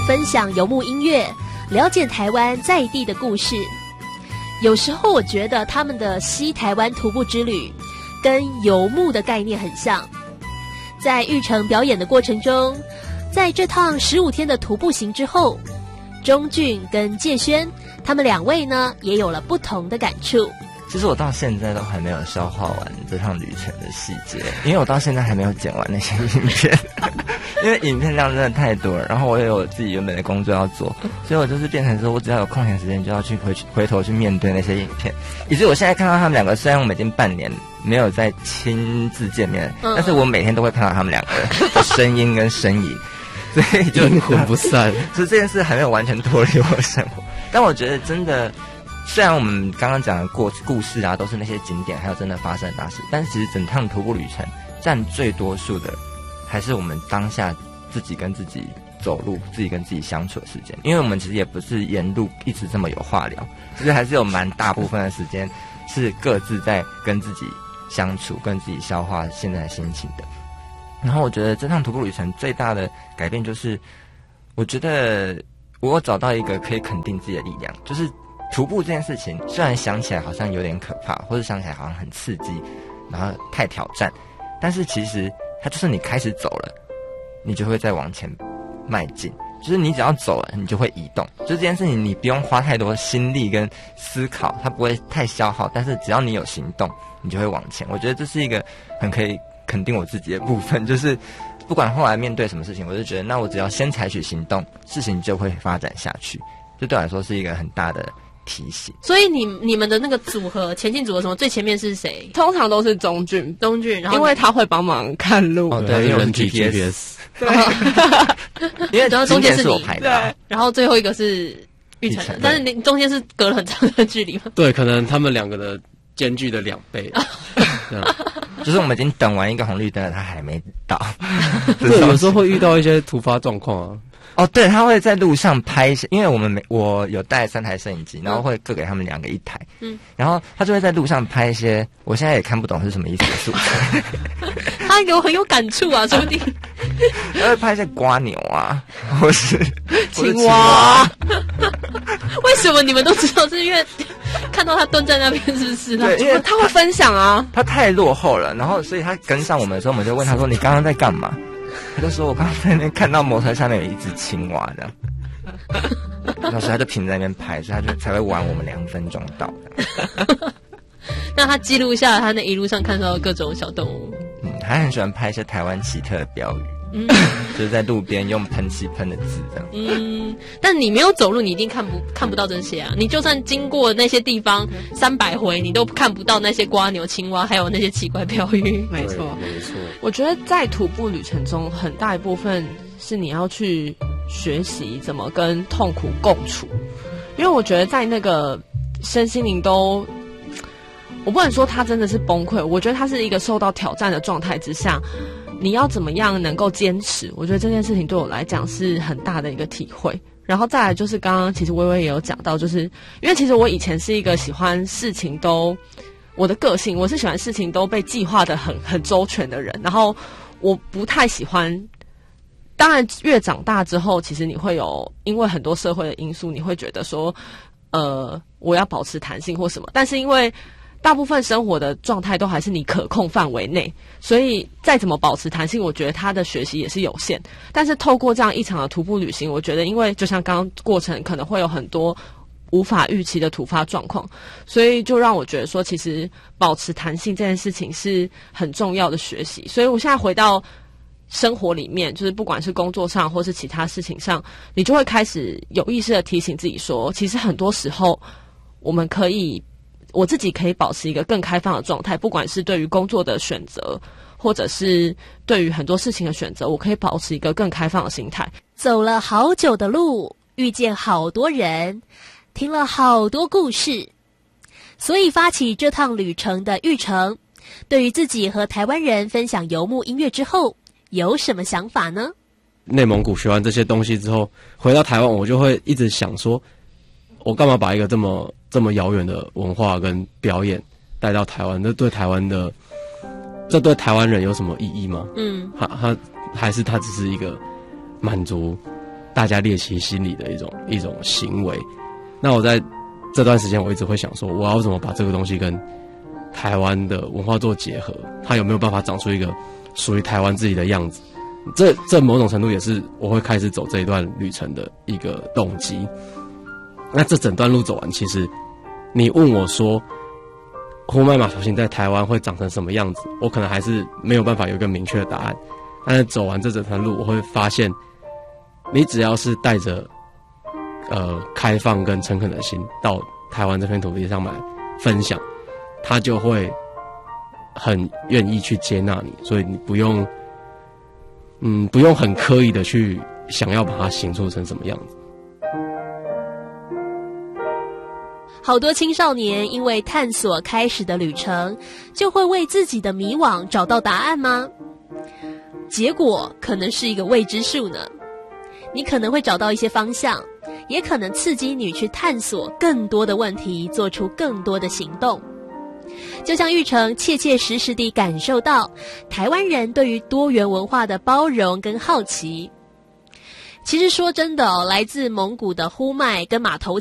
分享游牧音乐，了解台湾在地的故事。有时候我觉得他们的西台湾徒步之旅跟游牧的概念很像。在玉成表演的过程中，在这趟15天的徒步行之后，钟俊跟介轩他们2位呢也有了不同的感触。 其实我到现在都还没有消化完这趟旅程的细节，因为我到现在还没有剪完那些影片因为影片量真的太多了，然后我也有自己原本的工作要做，所以我就是变成说我只要有空闲时间就要去回头去面对那些影片，以至于我现在看到他们两个，虽然我们已经半年没有再亲自见面，但是我每天都会看到他们两个的声音跟身影，所以就阴魂不散。 所以这件事还没有完全脱离我的生活，但我觉得真的，虽然我们刚刚讲的故事啊，都是那些景点，还有真的发生的大事，但是其实整趟徒步旅程占最多数的，还是我们当下自己跟自己走路，自己跟自己相处的时间。因为我们其实也不是沿路一直这么有话聊，其实还是有蛮大部分的时间是各自在跟自己相处，跟自己消化现在的心情的。然后我觉得这趟徒步旅程最大的改变就是，我觉得我有找到一个可以肯定自己的力量，就是徒步这件事情，虽然想起来好像有点可怕，或者想起来好像很刺激，然后太挑战，但是其实它就是你开始走了，你就会再往前迈进，就是你只要走了，你就会移动。就这件事情，你不用花太多心力跟思考，它不会太消耗，但是只要你有行动，你就会往前。我觉得这是一个很可以肯定我自己的部分，就是不管后来面对什么事情，我就觉得那我只要先采取行动，事情就会发展下去。这对我来说是一个很大的提醒。 所以你们的那个组合，前进组合什么最前面是谁？ 通常都是钟俊， 然后因为他会帮忙看路。 哦，对，因为人体 GPS， 对， 因为中间是我排的、啊， 然后最后一个是玉成，但是你中间是隔了很长的距离吗？ 对，可能他们两个的间距的2倍。 就是我们已经等完一个红绿灯了，他还没到。 对，有时候会遇到一些突发状况啊。 哦，对，他会在路上拍一些，因为我有带3台摄影机，然后会各给他们2个1台，然后他就会在路上拍一些我现在也看不懂是什么意思的素材。 他很有感触啊，说不定。 他会拍一些蝸牛啊，或是青蛙。 为什么你们都知道？是因为看到他蹲在那边，是不是？ 对，因为他会分享啊。 他太落后了，然后所以他跟上我们的时候，我们就问他说：“你刚刚在干嘛？”他就说：“我刚刚在那边看到摩托车上面有一只青蛙的。”然后所以他就停在那边拍，所以他就才会晚我们2分钟到的。 那他记录下了他那一路上看到的各种小动物。 还很喜欢拍一些台湾奇特的标语，就是在路边用喷漆喷的字这样。 但你没有走路，你一定看不到这些啊！你就算经过那些地方300回，你都看不到那些蝸牛、青蛙，还有那些奇怪标语。 没错， 没错。 我觉得在徒步旅程中，很大一部分是你要去学习怎么跟痛苦共处，因为我觉得在那个身心灵都。我不能说他真的是崩溃，我觉得他是一个受到挑战的状态之下，你要怎么样能够坚持？我觉得这件事情对我来讲是很大的一个体会。然后再来就是刚刚其实微微也有讲到，就是因为其实我以前是一个喜欢事情都，我的个性我是喜欢事情都被计划的很周全的人，然后我不太喜欢。当然越长大之后，其实你会有因为很多社会的因素，你会觉得说我要保持弹性或什么，但是因为大部分生活的状态都还是你可控范围内，所以再怎么保持弹性，我觉得他的学习也是有限。但是透过这样一场的徒步旅行，我觉得因为就像刚刚过程可能会有很多无法预期的突发状况，所以就让我觉得说其实保持弹性这件事情是很重要的学习。所以我现在回到生活里面，就是不管是工作上或是其他事情上，你就会开始有意识的提醒自己说，其实很多时候我自己可以保持一个更开放的状态，不管是对于工作的选择，或者是对于很多事情的选择，我可以保持一个更开放的心态。 走了好久的路，遇见好多人，听了好多故事，所以发起这趟旅程的玉成，对于自己和台湾人分享游牧音乐之后，有什么想法呢？ 内蒙古学完这些东西之后，回到台湾，我就会一直想说，我干嘛把一个这么遥远的文化跟表演带到台湾？这对台湾人有什么意义吗？他还是他只是一个满足大家猎奇心理的一种行为。那我在这段时间，我一直会想说，我要怎么把这个东西跟台湾的文化做结合？它有没有办法长出一个属于台湾自己的样子？这某种程度也是我会开始走这一段旅程的一个动机。那这整段路走完，其实你问我说呼麦马头琴在台湾会长成什么样子，我可能还是没有办法有一个明确的答案。但是走完这整段路，我会发现，你只要是带着开放跟诚恳的心到台湾这片土地上来分享，他就会很愿意去接纳你，所以你不用很刻意的去想要把它形塑成什么样子。 好多青少年因为探索开始的旅程，就会为自己的迷惘找到答案吗？结果可能是一个未知数呢。你可能会找到一些方向，也可能刺激你去探索更多的问题，做出更多的行动。就像玉成切切实实地感受到台湾人对于多元文化的包容跟好奇。其实说真的来自蒙古的呼麦跟马头